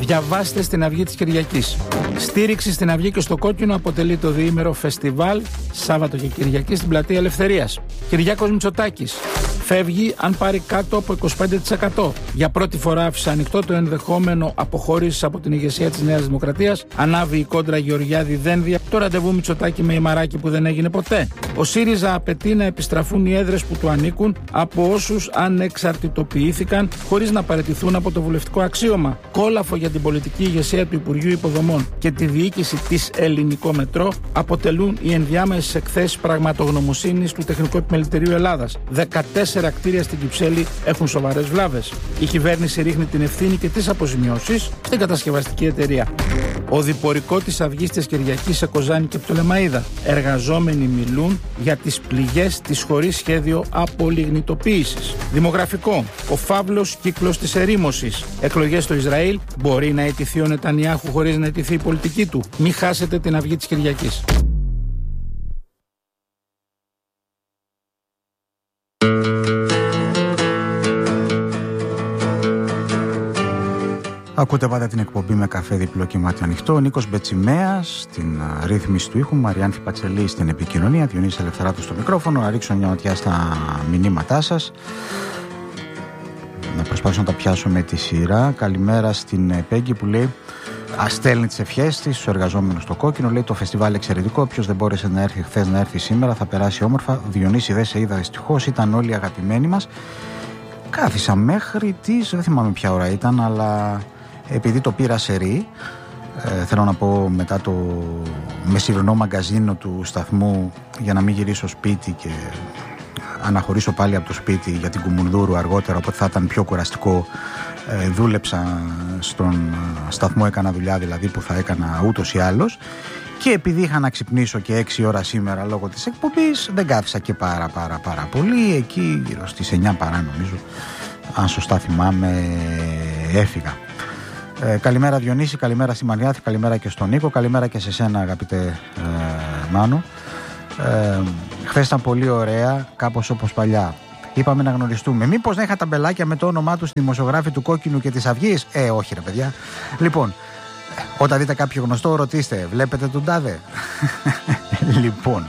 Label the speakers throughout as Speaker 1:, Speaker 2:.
Speaker 1: Διαβάστε στην Αυγή της Κυριακής. Στήριξη στην Αυγή και στο Κόκκινο αποτελεί το διήμερο φεστιβάλ Σάββατο και Κυριακή στην Πλατεία Ελευθερίας. Κυριάκος Μητσοτάκης φεύγει αν πάρει κάτω από 25%. Για πρώτη φορά άφησε ανοιχτό το ενδεχόμενο αποχώρησης από την ηγεσία της Νέας Δημοκρατίας. Ανάβει η κόντρα Γεωργιάδη-Δένδια. Το ραντεβού Μητσοτάκη με Ημαράκη που δεν έγινε ποτέ. Ο ΣΥΡΙΖΑ απαιτεί να επιστραφούν οι έδρες που του ανήκουν από όσους ανεξαρτητοποιήθηκαν χωρίς να παραιτηθούν από το βουλευτικό αξίωμα. Κόλαφο για την πολιτική ηγεσία του Υπουργείου Υποδομών και τη διοίκηση της Ελληνικό Μετρό αποτελούν οι ενδιάμεσες εκθέσεις πραγματογνωμοσύνης του Τεχνικού Επιμελητηρίου Ελλάδας. 14 κτίρια στην Κυψέλη έχουν σοβαρές βλάβες. Η κυβέρνηση ρίχνει την ευθύνη και τις αποζημιώσεις στην κατασκευαστική εταιρεία. Οδηπορικό της Αυγής της Κυριακής σε Κοζάνη και Πτολεμαΐδα. Εργαζόμενοι μιλούν για τις πληγές της χωρίς σχέδιο απολιγνητοποίησης. Δημογραφικό. Ο φαύλος κύκλος της ερήμωσης. Εκλογές στο Ισραήλ. Μπορεί να αιτηθεί ο Νετανιάχου χωρίς να αιτηθεί η πολιτική του. Μην χάσετε την Αυγή της Κυριακής.
Speaker 2: Ακούτε πάντα την εκπομπή με καφέ διπλό και μάτι ανοιχτό. Ο Νίκος Μπετσιμέας στην ρύθμιση του ήχου, Μαριάνθη Πατσελή στην επικοινωνία, Διονύσης Ελευθεράτου στο μικρόφωνο. Να ρίξω μια ματιά στα μηνύματά σας. Να προσπαθήσω να τα πιάσω με τη σειρά. Καλημέρα στην Πέγγι που λέει: στέλνει τις ευχές της στους εργαζόμενους στο Κόκκινο. Λέει: το φεστιβάλ εξαιρετικό. Όποιος δεν μπόρεσε να έρθει χθες να έρθει σήμερα θα περάσει όμορφα. Διονύση, δεν σε είδα δυστυχώς. Ήταν όλοι αγαπημένοι μας. Κάθισα μέχρι τις, δεν θυμάμαι ποια ώρα ήταν, αλλά επειδή το πήρα σερί, θέλω να πω μετά το μεσημερινό μαγκαζίνο του σταθμού, για να μην γυρίσω σπίτι και αναχωρήσω πάλι από το σπίτι για την Κουμουνδούρου αργότερα, οπότε θα ήταν πιο κουραστικό. Δούλεψα στον σταθμό, έκανα δουλειά δηλαδή που θα έκανα ούτως ή άλλως, και επειδή είχα να ξυπνήσω και 6 ώρα σήμερα λόγω της εκπομπής, δεν κάθισα και πάρα πολύ. Εκεί γύρω στις 9 παρά νομίζω, αν σωστά θυμάμαι, έφυγα. Καλημέρα Διονύση, καλημέρα στη Μαριάθη, καλημέρα και στον Νίκο, καλημέρα και σε σένα αγαπητέ Μάνο. Χθες ήταν πολύ ωραία, κάπως όπως παλιά. Είπαμε να γνωριστούμε. Μήπως να είχα ταμπελάκια με το όνομά του στη δημοσιογράφη του Κόκκινου και της Αυγής? Όχι ρε παιδιά. Λοιπόν, όταν δείτε κάποιο γνωστό, ρωτήστε: βλέπετε τον τάδε? Λοιπόν,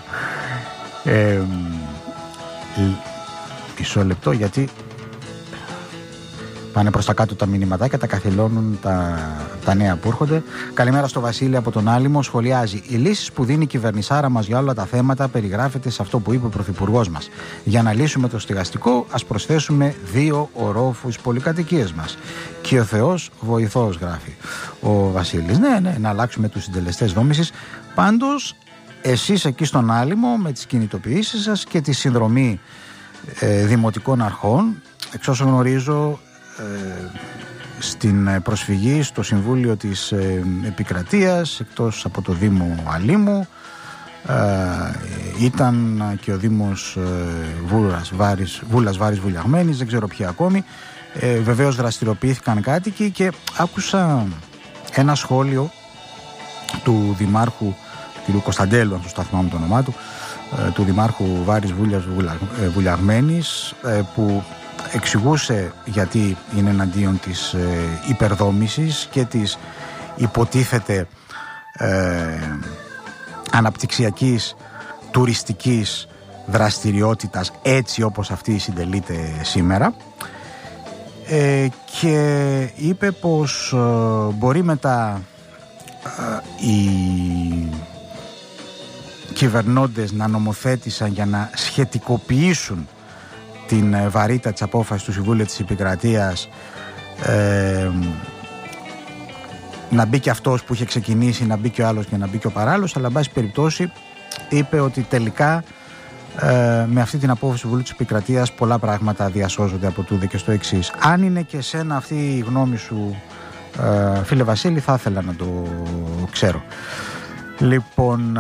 Speaker 2: μισό λεπτό, γιατί πάνε προς τα κάτω τα μηνυματάκια, τα καθυλώνουν τα νέα που έρχονται. Καλημέρα στο Βασίλη από τον Άλυμο. Σχολιάζει: οι λύσεις που δίνει η κυβερνησάρα μας για όλα τα θέματα περιγράφεται σε αυτό που είπε ο Πρωθυπουργός μας. Για να λύσουμε το στεγαστικό, ας προσθέσουμε 2 ορόφους πολυκατοικίες μας. Και ο Θεός βοηθός, γράφει ο Βασίλης. Ναι, να αλλάξουμε τους συντελεστές δόμησης. Πάντως, εσείς εκεί στον Άλυμο, με τις κινητοποιήσεις σας και τη συνδρομή δημοτικών αρχών, εξ όσων γνωρίζω, στην προσφυγή στο Συμβούλιο της Επικρατείας, εκτός από το Δήμο Αλήμου, ήταν και ο Δήμος Βούλας Βάρης Βουλιαγμένης, δεν ξέρω ποιοι ακόμη. Βεβαίως δραστηριοποιήθηκαν κάτοικοι και άκουσα ένα σχόλιο του Δημάρχου κ. Κωνσταντέλου, αν σωστά θυμάμαι το όνομά του, του Δημάρχου Βάρης Βουλιαγμένης, που εξηγούσε γιατί είναι εναντίον της υπερδόμησης και της υποτίθεται αναπτυξιακής τουριστικής δραστηριότητας, έτσι όπως αυτή συντελείται σήμερα, και είπε πως μπορεί μετά οι κυβερνώντες να νομοθέτησαν για να σχετικοποιήσουν την βαρύτητα της απόφασης του Συμβούλου της Επικρατείας, να μπει και αυτός που είχε ξεκινήσει, να μπει και ο άλλος και να μπει και ο παράλληλος, αλλά εν πάση περιπτώσει είπε ότι τελικά με αυτή την απόφαση του Συμβουλίου της Επικρατείας πολλά πράγματα διασώζονται από τούδε και στο εξής. Αν είναι και σένα αυτή η γνώμη σου, φίλε Βασίλη, θα ήθελα να το ξέρω. Λοιπόν,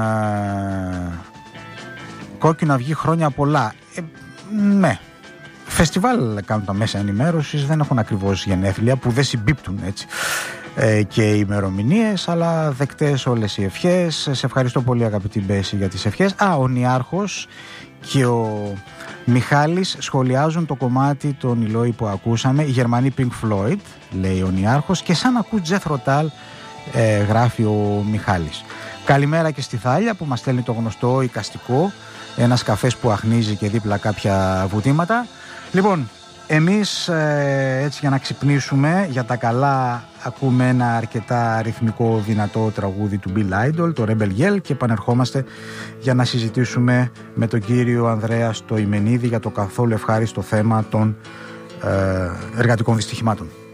Speaker 2: Κόκκινο Αυγή, χρόνια πολλά. Ναι, φεστιβάλ κάνουν τα μέσα ενημέρωσης, δεν έχουν ακριβώς γενέθλια που δεν συμπίπτουν έτσι και οι ημερομηνίες, αλλά δεκτές όλες οι ευχές. Σε ευχαριστώ πολύ αγαπητή Μπέση για τις ευχές. Ο Νιάρχος και ο Μιχάλης σχολιάζουν το κομμάτι των Ιλόη που ακούσαμε. Οι Γερμανοί Pink Floyd, λέει ο Νιάρχος, και σαν ακούς Jethro Tull, γράφει ο Μιχάλης. Καλημέρα και στη Θάλια που μας στέλνει το γνωστό εικαστικό, ένας καφές που αχνίζει και δίπλα κάποια βουτήματα. Λοιπόν, εμείς έτσι για να ξυπνήσουμε για τα καλά ακούμε ένα αρκετά ρυθμικό δυνατό τραγούδι του Bill Idol, το Rebel Yell, και επανερχόμαστε για να συζητήσουμε με τον κύριο Ανδρέα Στοημενίδη για το καθόλου ευχάριστο θέμα των εργατικών δυστυχημάτων.